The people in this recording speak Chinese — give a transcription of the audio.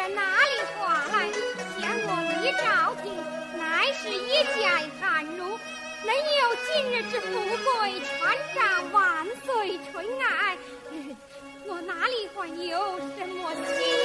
在哪里话来？见我为朝廷，乃是一介寒儒，能有今日之富贵，传掌万岁春爱，我哪里还有什么心